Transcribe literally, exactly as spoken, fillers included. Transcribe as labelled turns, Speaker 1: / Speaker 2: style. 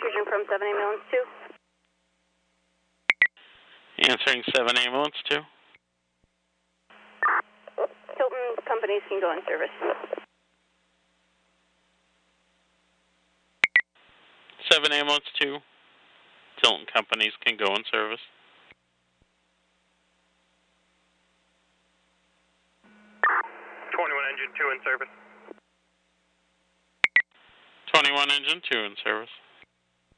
Speaker 1: intrusion from seven ambulance two.
Speaker 2: Answering seven ambulance two.
Speaker 1: Tilton companies can go in service.
Speaker 2: seven ambulance two. Tilton companies can go in service.
Speaker 3: twenty-one engine two in service.
Speaker 2: twenty-one engine two in service.